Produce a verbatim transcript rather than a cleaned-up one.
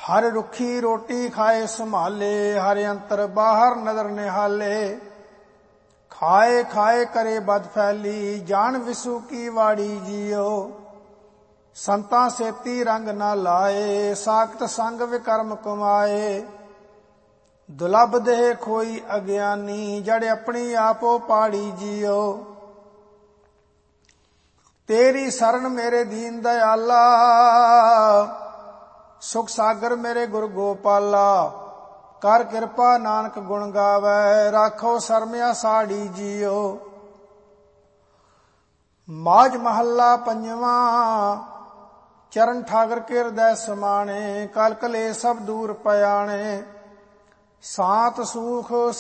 हर रुखी रोटी खाए संभाले, हर अंतर बाहर नजर निहाले। खाए खाए करे बद फैली, जान विसु की वाड़ी जियो। संतां सेती रंग न लाए, साखत संग विकर्म कमाए। दुलभ देह खोई अज्ञानी, जड़ अपनी आपो पाड़ी जियो। तेरी शरण मेरे दीन दयाला, सुख सागर मेरे गुरु गोपाला। कर किरपा नानक गुण गावै, राखो सरमिया साड़ी जियो। माज महला पंजवा, चरण ठाकर के हृदय समाने। कल कले सब दूर पयाने, सात सूख